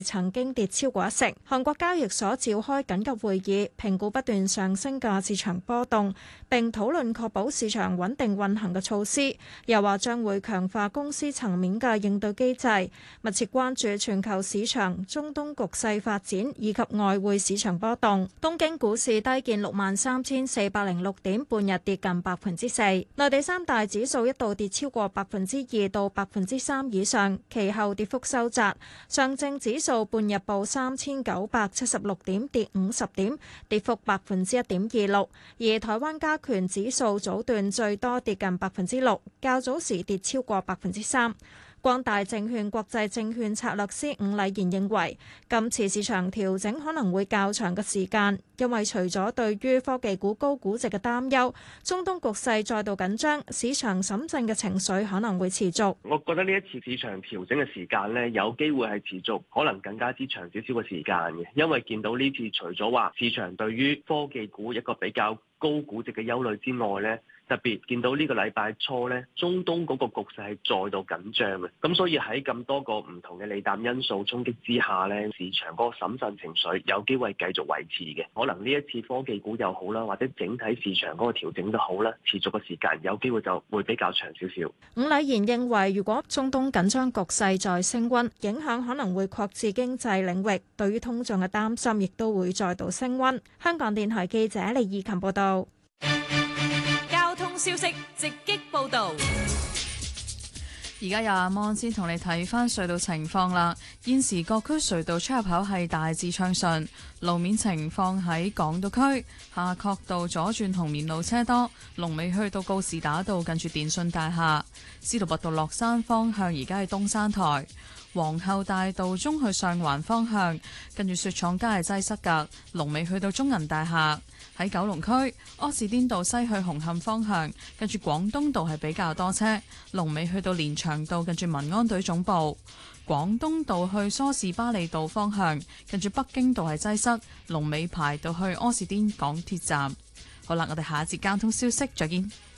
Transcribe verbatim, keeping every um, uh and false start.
曾經跌超過一成。韓國交易所召開緊急會議，評估不斷上升嘅市場波動，並討論確保市場穩定運行嘅措施。又話將會強化公司層面嘅應對機制，密切關注全球市場、中東局勢發展以及外匯市場波動。東京股市低見六萬三千四百零六點，半日跌近百分之四。內地三大指數一度跌超過百分之二到百分之三以上，其後跌幅收窄。上證指數半日報三千九百七十六點，跌五十點，跌幅百分之一點二六。而台灣加權指數早段最多跌近百分之六，較早時跌超過百分之三。光大證券國際證券策略師伍禮賢認為，今次市場調整可能會較長嘅時間，因為除咗對於科技股高估值嘅擔憂，中東局勢再度緊張，市場審慎嘅情緒可能會持續。 我覺得呢一次市場調整嘅時間呢，有機會係持續，可能更加之長少少嘅時間嘅，因為見到呢次除咗話市場對於科技股一個比較高估值嘅憂慮之外呢，特別見到呢個禮拜初咧，中東嗰個局勢係再度緊張嘅，咁所以喺咁多個唔同嘅利淡因素衝擊之下咧，市場嗰個審慎情緒有機會繼續維持嘅。可能呢一次科技股又好啦，或者整體市場嗰個調整都好啦，持續嘅時間有機會就會比較長少少。 伍禮賢認為，如果中東緊張局勢再升溫，影響可能會擴至經濟領域，對於通脹嘅擔心亦都會再度升溫。香港電台記者李義琴報道。 消息直擊報導，而家有阿芒先同你睇返隧道情況啦。現時各區隧道出入口係大致暢順，路面情況喺港島區夏慤道左轉紅棉路車多，龍尾去到告士打道近住電訊大廈。司徒拔道落山方向而家喺東山台，皇后大道中去上環方向近住雪廠街係擠塞㗎，龍尾去到中銀大廈。喺九龍區柯士甸道西去紅磡方向，跟住廣東道係比較多車，龍尾去到連翔道近住民安隊總部。廣東道去梳士巴利道方向，跟住北京道係擠塞，龍尾排到去柯士甸港鐵站。好啦，我哋下一節交通消息再見。